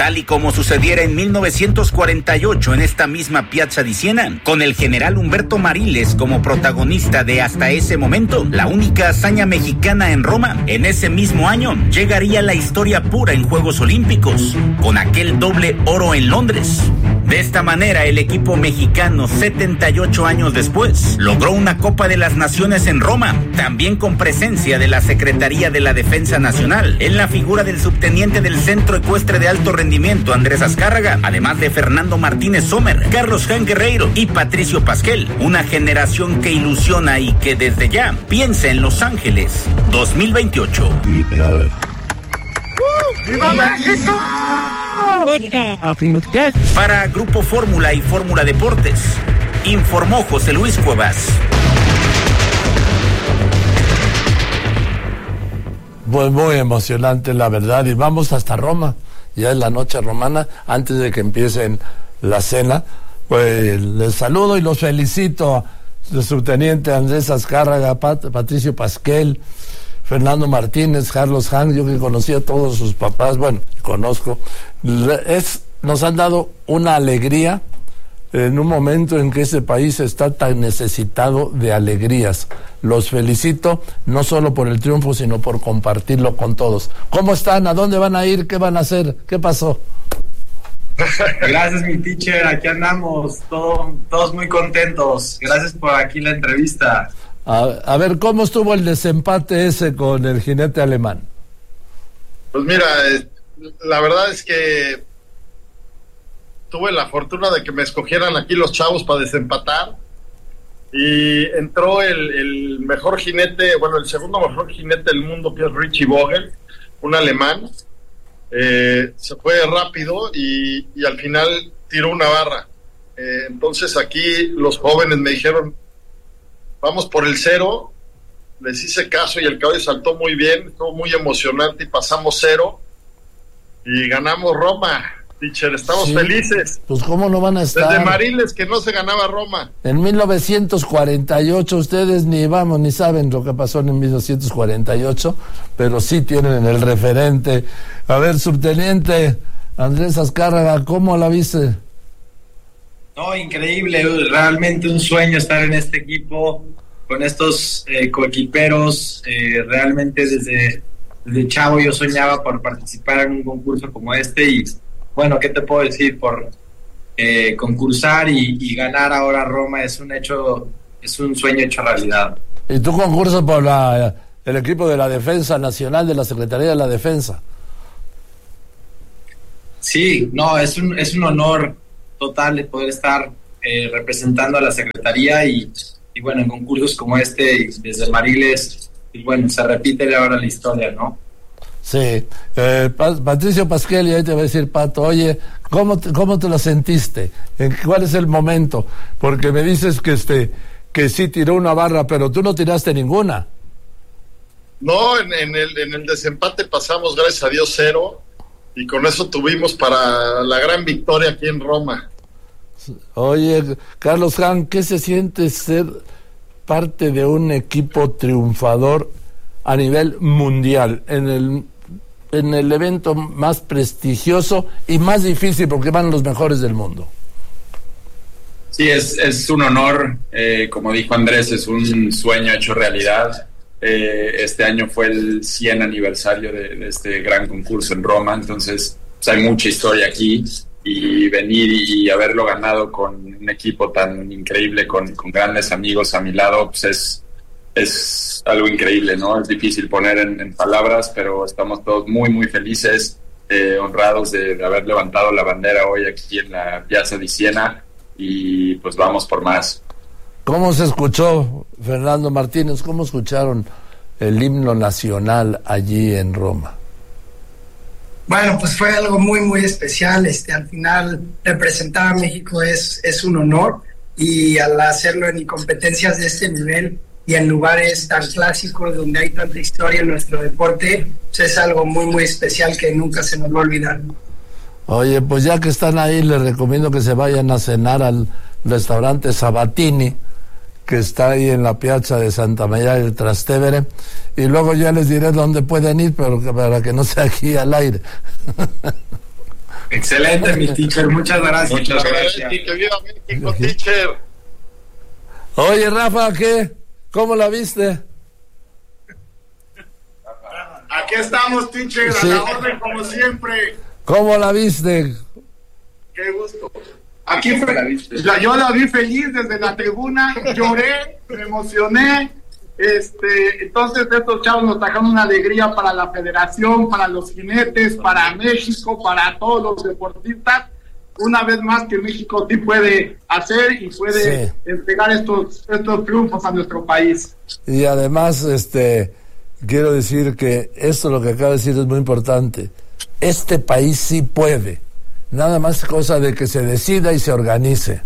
tal y como sucediera en 1948 en esta misma Piazza di Siena, con el general Humberto Mariles como protagonista de hasta ese momento, la única hazaña mexicana en Roma. En ese mismo año llegaría la historia pura en Juegos Olímpicos, con aquel doble oro en Londres. De esta manera, el equipo mexicano, 78 años después, logró una Copa de las Naciones en Roma, también con presencia de la Secretaría de la Defensa Nacional, en la figura del subteniente del Centro Ecuestre de Alto Rendimiento, Andrés Azcárraga, además de Fernando Martínez Sommer, Carlos Jan Guerreiro y Patricio Pasquel, una generación que ilusiona y que desde ya piensa en Los Ángeles 2028. ¡Viva México! Para Grupo Fórmula y Fórmula Deportes, informó José Luis Cuevas. Pues muy emocionante, la verdad, y vamos hasta Roma. Ya es la noche romana, antes de que empiecen la cena. Pues les saludo y los felicito. El subteniente Andrés Azcárraga, Patricio Pasquel, Fernando Martínez, Carlos Han, yo que conocí a todos sus papás, bueno, conozco. Nos han dado una alegría en un momento en que este país está tan necesitado de alegrías. Los felicito, no solo por el triunfo, sino por compartirlo con todos. ¿Cómo están? ¿A dónde van a ir? ¿Qué van a hacer? ¿Qué pasó? Gracias, mi teacher, aquí andamos, todos muy contentos. Gracias por aquí la entrevista. A ver, ¿cómo estuvo el desempate ese con el jinete alemán? Pues mira, la verdad es que tuve la fortuna de que me escogieran aquí los chavos para desempatar, y entró el mejor jinete, bueno, el segundo mejor jinete del mundo, que es Richie Vogel, un alemán. Se fue rápido y al final tiró una barra. Entonces aquí los jóvenes me dijeron, vamos por el 0. Les hice caso y el caballo saltó muy bien, estuvo muy emocionante y pasamos 0 y ganamos Roma. Teacher, estamos felices. Pues cómo no van a estar. Desde Mariles que no se ganaba Roma. En 1948 ustedes ni saben lo que pasó en 1948, pero sí tienen el referente. A ver, subteniente Andrés Azcárraga, ¿cómo la viste? No, increíble, realmente un sueño estar en este equipo con estos coequiperos. Realmente desde chavo yo soñaba por participar en un concurso como este y bueno, ¿qué te puedo decir? Por concursar y ganar ahora Roma es un sueño hecho realidad. ¿Y tú concursas por el equipo de la Defensa Nacional, de la Secretaría de la Defensa? Sí, no, es un honor total de poder estar representando a la Secretaría y bueno, en concursos como este, desde Mariles, y bueno, se repite ahora la historia, ¿no? Sí, Patricio Pasquel, y ahí te voy a decir, Pato, oye, ¿cómo te lo sentiste? ¿Cuál es el momento? Porque me dices que sí tiró una barra, pero tú no tiraste ninguna. No, en el desempate pasamos, gracias a Dios, 0, y con eso tuvimos para la gran victoria aquí en Roma. Oye, Carlos Han, ¿qué se siente ser parte de un equipo triunfador a nivel mundial, en el evento más prestigioso y más difícil porque van los mejores del mundo? Sí, es un honor, como dijo Andrés, es un sueño hecho realidad. Este año fue el 100 aniversario de este gran concurso en Roma, entonces pues, hay mucha historia aquí, y venir y haberlo ganado con un equipo tan increíble, con grandes amigos a mi lado, pues es algo increíble, ¿no? Es difícil poner en palabras, pero estamos todos muy, muy felices, honrados de haber levantado la bandera hoy aquí en la Piazza di Siena, y pues vamos por más. ¿Cómo se escuchó, Fernando Martínez? ¿Cómo escucharon el himno nacional allí en Roma? Bueno, pues fue algo muy, muy especial. Al final representar a México es un honor, y al hacerlo en competencias de este nivel y en lugares tan clásicos donde hay tanta historia en nuestro deporte, pues es algo muy, muy especial que nunca se nos va a olvidar. Oye, pues ya que están ahí, les recomiendo que se vayan a cenar al restaurante Sabatini, que está ahí en la Piazza de Santa María del Trastevere, y luego ya les diré dónde pueden ir, pero para que no sea aquí al aire. Excelente, mi teacher, muchas gracias. Muchas gracias. Que viva México, teacher. Oye, Rafa, ¿qué? ¿Cómo la viste? Aquí estamos, teacher, Sí. a la orden como siempre. ¿Cómo la viste? Qué gusto. Aquí yo la vi feliz desde la tribuna, lloré, me emocioné. Entonces estos chavos nos trajeron una alegría para la federación, para los jinetes, para México, para todos los deportistas. Una vez más que México sí puede hacer y puede entregar estos triunfos a nuestro país. Y además, quiero decir que esto lo que acaba de decir es muy importante. Este país sí puede. Nada más cosa de que se decida y se organice.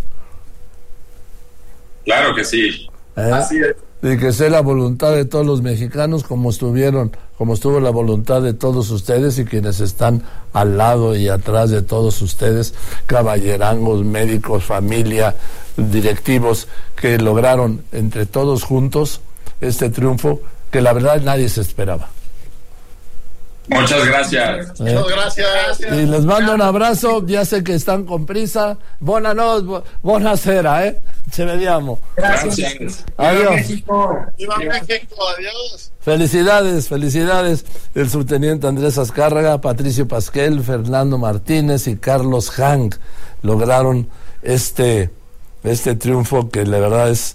Claro que sí. Así es. Y que sea la voluntad de todos los mexicanos como estuvo la voluntad de todos ustedes y quienes están al lado y atrás de todos ustedes, caballerangos, médicos, familia, directivos, que lograron entre todos juntos este triunfo que la verdad nadie se esperaba. Muchas gracias. Muchas gracias. Y les mando un abrazo, ya sé que están con prisa. Buonasera, ci vediamo. Gracias. Adiós. México. Viva México, adiós. Felicidades. El subteniente Andrés Azcárraga, Patricio Pasquel, Fernando Martínez y Carlos Hank lograron este triunfo que la verdad es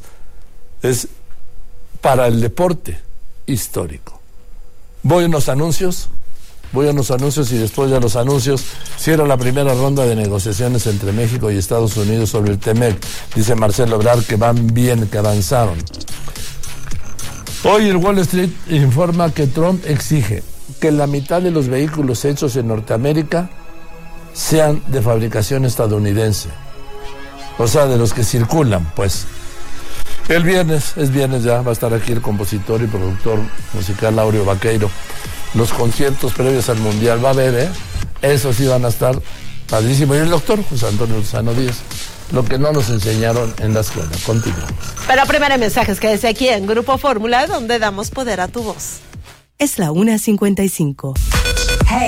para el deporte histórico. Voy a unos anuncios y después de los anuncios cierra la primera ronda de negociaciones entre México y Estados Unidos sobre el TEMEC. Dice Marcelo Ebrard que van bien, que avanzaron. Hoy el Wall Street informa que Trump exige que la mitad de los vehículos hechos en Norteamérica sean de fabricación estadounidense. O sea, de los que circulan, pues. Es viernes ya, va a estar aquí el compositor y productor musical Áureo Vaqueiro. Los conciertos previos al Mundial va a haber, esos sí van a estar padrísimos. Y el doctor José Antonio Lozano Díaz, lo que no nos enseñaron en la escuela. Continuamos. Pero primero mensajes que desde aquí en Grupo Fórmula, donde damos poder a tu voz. Es la 1:55.